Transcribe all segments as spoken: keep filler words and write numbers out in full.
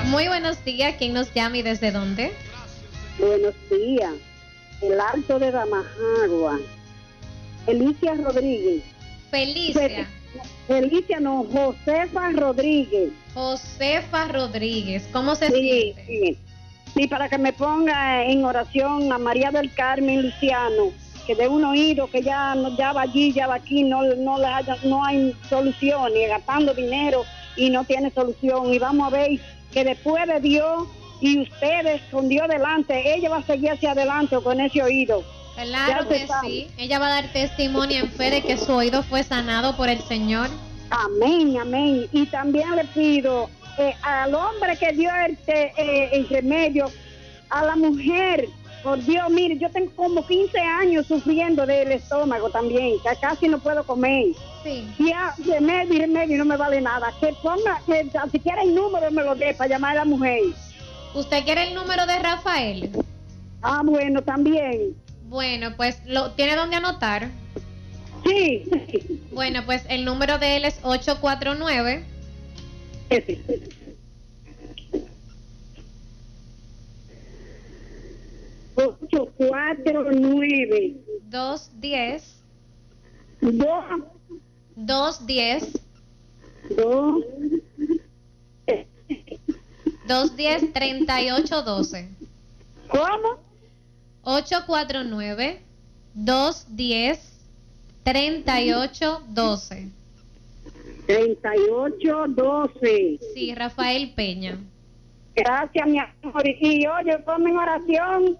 Muy buenos días, ¿quién nos llama y desde dónde? Buenos días, el Alto de Damajagua. Felicia Rodríguez. Felicia. Felicia no, Josefa Rodríguez. Josefa Rodríguez, ¿cómo se sí, siente? Sí. sí, para que me ponga en oración a María del Carmen Luciano, que de un oído que ya, ya va allí, ya va aquí, no, no, le haya, no hay solución, y gastando dinero y no tiene solución. Y vamos a ver que después de Dios y ustedes con Dios delante, ella va a seguir hacia adelante con ese oído. Claro que sí, ella va a dar testimonio en fe de que su oído fue sanado por el Señor. Amén, amén. Y también le pido eh, al hombre que dio el, eh, el remedio, a la mujer, por Dios, mire, yo tengo como quince años sufriendo del estómago también, que casi no puedo comer. Sí. Y a remedio, remedio no me vale nada. Que ponga, que si quiere el número me lo dé para llamar a la mujer. ¿Usted quiere el número de Rafael? Ah, bueno, también. Bueno, pues, ¿lo tiene dónde anotar? Sí. Bueno, pues el número de él es ocho cuatro nueve. Sí. ocho cuatro nueve. dos diez. dos. dos diez. dos. dos diez, treinta y ocho doce. ¿Cómo? ocho cuatro nueve, dos diez, treinta y ocho doce. treinta y ocho doce. Sí, Rafael Peña. Gracias, mi amor. Y oye, ponme en oración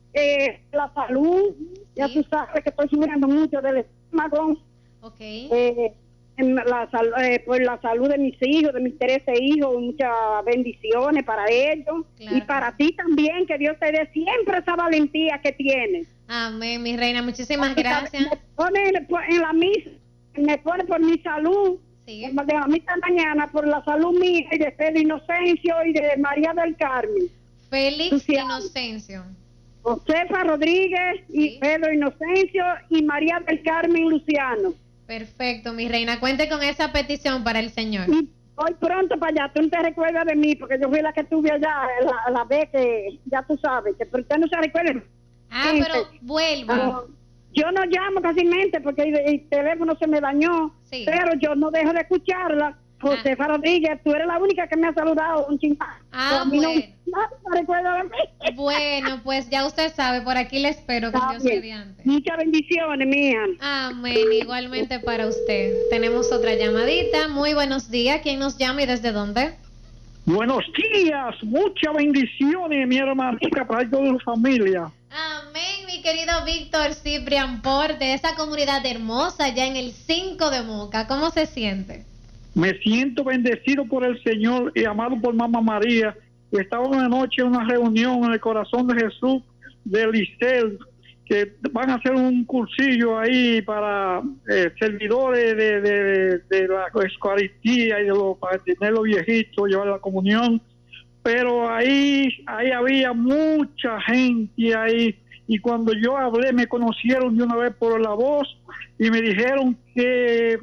eh, la salud. Sí. Ya tú sabes que estoy sufriendo mucho del estómago. Ok. Eh, en la, eh, por la salud de mis hijos, de mis trece hijos, muchas bendiciones para ellos. Claro. Y para ti también, que Dios te dé siempre esa valentía que tienes. Amén, mi reina, muchísimas gracias. Me pone en la misa, me pone por mi salud. Sí. De la misa mañana, por la salud mía y de Pedro Inocencio y de María del Carmen. Félix Inocencio. Josefa Rodríguez y sí. Pedro Inocencio y María del Carmen Luciano. Perfecto, mi reina. Cuente con esa petición para el Señor. Y voy pronto para allá. Tú no te recuerdas de mí, porque yo fui la que estuve allá, la, la vez que ya tú sabes, que pero usted no se recuerda. Ah, gente. Pero vuelva. Uh, yo no llamo casi mente porque el, el teléfono se me dañó, sí. Pero yo no dejo de escucharla. Josefa ah. Rodríguez, tú eres la única que me ha saludado un chingón. Ah, bueno. No, no se recuerda de mí. Bueno, pues ya usted sabe, por aquí le espero con Dios mediante. Muchas bendiciones, mía. Amén, igualmente para usted. Tenemos otra llamadita. Muy buenos días. ¿Quién nos llama y desde dónde? Buenos días, muchas bendiciones, mi hermanita, para toda su familia. Amén, mi querido Víctor Ciprián Por, de esa comunidad hermosa ya en el cinco de Moca. ¿Cómo se siente? Me siento bendecido por el Señor y amado por Mamá María. Estaba una noche en una reunión en el corazón de Jesús de Licel, que van a hacer un cursillo ahí para eh, servidores de, de, de la Eucaristía y de los, para tener los viejitos, llevar la comunión. Pero ahí, ahí había mucha gente ahí, y cuando yo hablé me conocieron de una vez por la voz y me dijeron que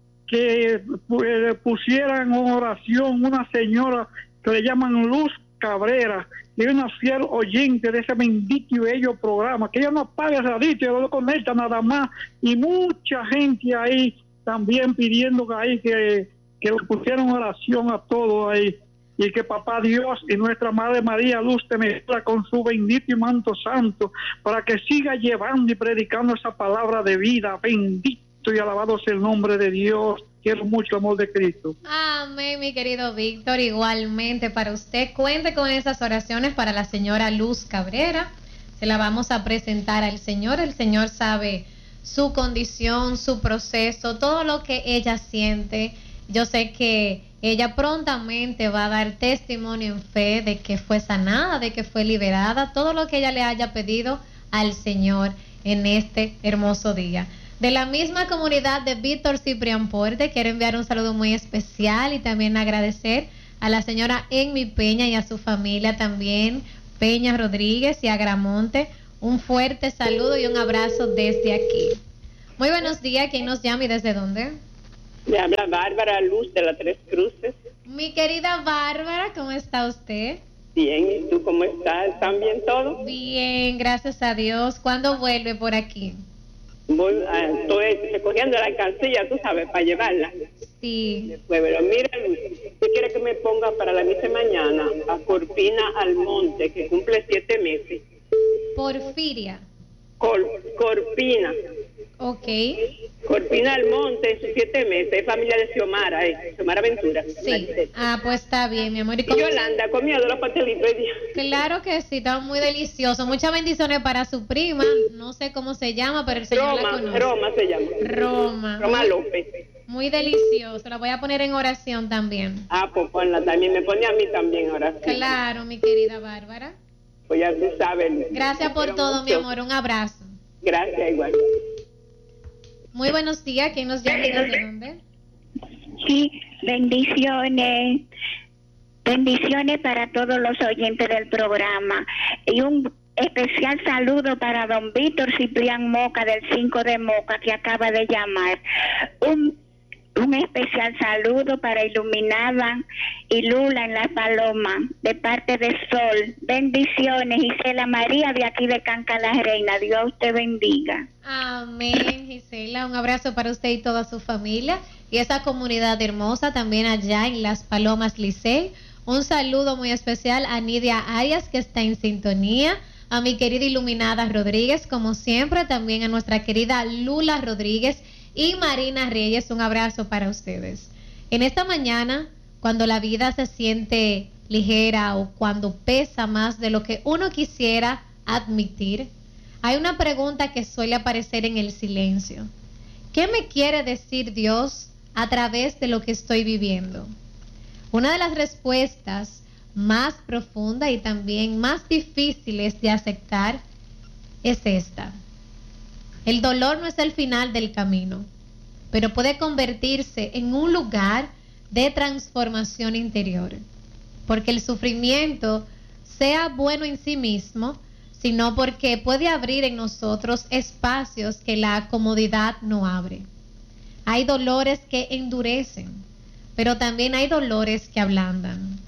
que pusieran en oración una señora que le llaman Luz Cabrera, que es una fiel oyente de ese bendito y bello programa, que ella no apaga el radito, ella lo conecta nada más, y mucha gente ahí también pidiendo que ahí que, que lo pusieran en oración a todos ahí, y que papá Dios y nuestra Madre María Luz te mezcla con su bendito y manto santo, para que siga llevando y predicando esa palabra de vida. Bendito y alabado sea el nombre de Dios. Quiero mucho el amor de Cristo. Amén, mi querido Víctor. Igualmente para usted, cuente con esas oraciones para la señora Luz Cabrera. Se la vamos a presentar al Señor. El Señor sabe su condición, su proceso, todo lo que ella siente. Yo sé que ella prontamente va a dar testimonio en fe de que fue sanada, de que fue liberada, todo lo que ella le haya pedido al Señor en este hermoso día. De la misma comunidad de Víctor Ciprián Porte, quiero enviar un saludo muy especial y también agradecer a la señora Enmi Peña y a su familia también, Peña Rodríguez y Agramonte. Un fuerte saludo y un abrazo desde aquí. Muy buenos días, ¿quién nos llama y desde dónde? Me habla Bárbara Luz de las Tres Cruces. Mi querida Bárbara, ¿cómo está? está usted? Bien, ¿y tú cómo estás? ¿Están bien todos? Bien, gracias a Dios. ¿Cuándo vuelve por aquí? Voy, ah, estoy recogiendo la alcancía, tú sabes, para llevarla. Sí. Después, pero mira, Luz, ¿qué quiere que me ponga para la misa de mañana? A Corpina Almonte, que cumple siete meses. Porfiria. Cor, Corpina. Ok. Corpina Almonte, sus siete meses. Es familia de Xiomara, eh. Xiomara Ventura. Sí. Ah, pues está bien, mi amor. ¿Y Y cómo se- Yolanda, comió de los pastelitos. Claro que sí, está muy delicioso. Muchas bendiciones para su prima. No sé cómo se llama, pero el Señor la Roma, conoce. Roma se llama. Roma. Roma López. Muy delicioso. La voy a poner en oración también. Ah, pues ponla también. Me pone a mí también ahora. Sí. Claro, mi querida Bárbara. Pues ya tú sabes. Luz. Gracias por Te quiero todo, mi mucho. amor. Un abrazo. Gracias, igual. Muy buenos días. ¿Quién nos llama y desde dónde? Sí, bendiciones. Bendiciones para todos los oyentes del programa. Y un especial saludo para don Víctor Ciprián Moca del cinco de Moca que acaba de llamar. Un, un especial saludo para Iluminada y Lula en La Paloma de parte de Sol. Bendiciones, Gisela María de aquí de Canca la Reina. Dios te bendiga. Amén, Gisela. Un abrazo para usted y toda su familia y esa comunidad hermosa también allá en Las Palomas Licey. Un saludo muy especial a Nidia Arias, que está en sintonía, a mi querida Iluminada Rodríguez, como siempre, también a nuestra querida Lula Rodríguez y Marina Reyes. Un abrazo para ustedes. En esta mañana, cuando la vida se siente ligera o cuando pesa más de lo que uno quisiera admitir, hay una pregunta que suele aparecer en el silencio. ¿Qué me quiere decir Dios a través de lo que estoy viviendo? Una de las respuestas más profundas y también más difíciles de aceptar es esta. El dolor no es el final del camino, pero puede convertirse en un lugar de transformación interior. Porque el sufrimiento sea bueno en sí mismo, sino porque puede abrir en nosotros espacios que la comodidad no abre. Hay dolores que endurecen, pero también hay dolores que ablandan.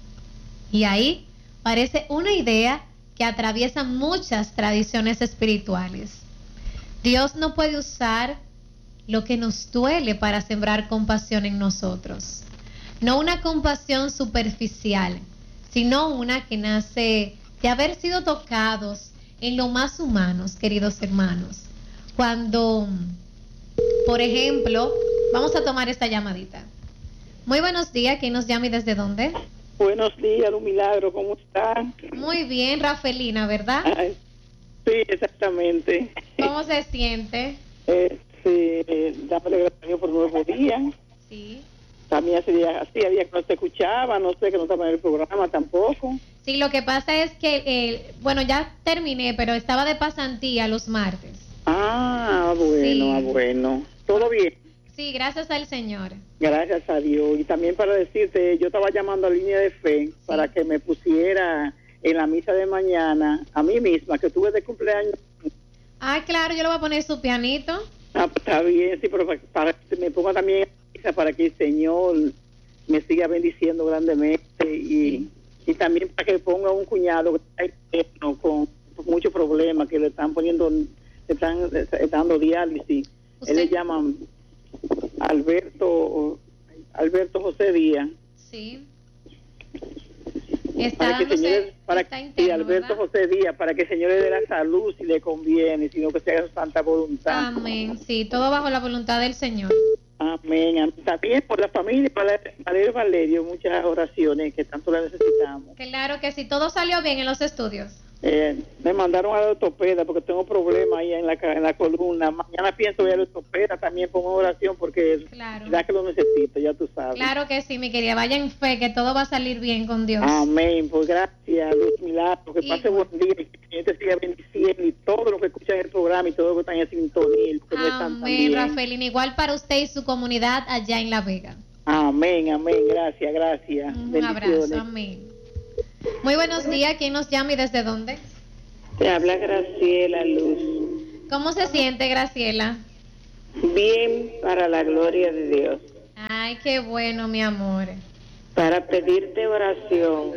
Y ahí parece una idea que atraviesa muchas tradiciones espirituales. Dios no puede usar lo que nos duele para sembrar compasión en nosotros. No una compasión superficial, sino una que nace de haber sido tocados en lo más humanos, queridos hermanos. Cuando, por ejemplo, vamos a tomar esta llamadita. Muy buenos días, ¿quién nos llama y desde dónde? Buenos días, un milagro, ¿cómo estás? Muy bien, Rafelina, ¿verdad? Ay, sí, exactamente. ¿Cómo se siente? Eh, sí, dámele gracias a Dios por un nuevo día. Sí. También hace días, hacía días que no te escuchaba, no sé, que no estaba en el programa tampoco. Sí, lo que pasa es que, eh, bueno, ya terminé, pero estaba de pasantía los martes. Ah, bueno, Sí. ah, bueno. ¿Todo bien? Sí, gracias al Señor. Gracias a Dios. Y también para decirte, yo estaba llamando a Línea de Fe para que me pusiera en la misa de mañana, a mí misma, que tuve de cumpleaños. Ah, claro, yo le voy a poner su pianito. Ah, pues está bien, sí, pero para, para que me ponga también en la misa para que el Señor me siga bendiciendo grandemente y, y también para que ponga un cuñado que está enfermo con muchos problemas, que le están poniendo, le están, le están dando diálisis. ¿Usted? Él le llaman Alberto Alberto José Díaz. Sí. Está Para que el dándose, Señor, para está que interno, Alberto ¿verdad? José Díaz, para que el Señor le dé la salud si le conviene, sino que se haga su santa voluntad. Amén. Sí, todo bajo la voluntad del Señor. Amén. Amén. También por la familia, para Valerio Valerio, muchas oraciones que tanto la necesitamos. Claro que sí, todo salió bien en los estudios. Eh, me mandaron a la ortopeda porque tengo problemas ahí en la, ca- en la columna. Mañana pienso ir a la ortopeda, también pongo oración porque Claro. ya que lo necesito, ya tú sabes. Claro que sí, mi querida. Vaya en fe, que todo va a salir bien con Dios. Amén. Pues gracias, Luz Milagro. Que pase Igual. buen día y que el Señor te siga bendiciendo y todo lo que escuchan el programa y todo lo que están en sintonía. y los que no están Amén, también. Rafaelina. Igual para usted y su comunidad allá en La Vega. Amén, amén. Gracias, gracias. Un abrazo, amén. Muy buenos días. ¿Quién nos llama y desde dónde? Te habla Graciela Luz. ¿Cómo se siente, Graciela? Bien, para la gloria de Dios. Ay, qué bueno, mi amor. para pedirte oración.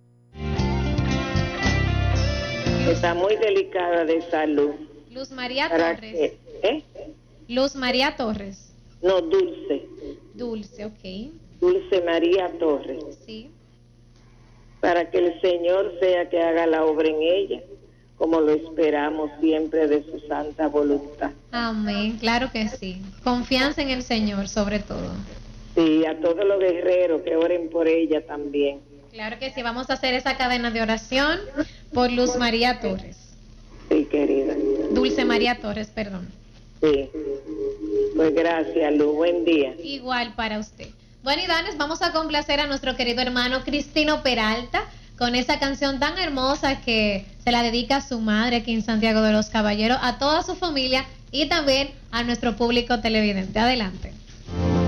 Está muy delicada de salud. Luz María Para Torres. que, ¿eh? Luz María Torres. No, Dulce. Dulce, ok. Dulce María Torres. Sí. Para que el Señor sea que haga la obra en ella, como lo esperamos siempre de su santa voluntad. Amén, claro que sí. Confianza en el Señor, sobre todo. Sí, a todos los guerreros que oren por ella también. Claro que sí, vamos a hacer esa cadena de oración por Luz María Torres. Sí, querida. Dulce María Torres, perdón. Sí. Pues gracias, Luz. Buen día. Igual para usted. Bueno, y Danes, vamos a complacer a nuestro querido hermano Cristino Peralta con esa canción tan hermosa que se la dedica a su madre aquí en Santiago de los Caballeros, a toda su familia y también a nuestro público televidente. Adelante.